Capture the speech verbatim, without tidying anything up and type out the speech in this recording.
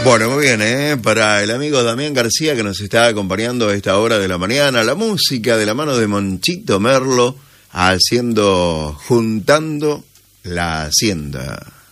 Bueno, muy bien, ¿eh? Para el amigo Damián García que nos está acompañando a esta hora de la mañana, la música de la mano de Monchito Merlo haciendo, juntando la hacienda.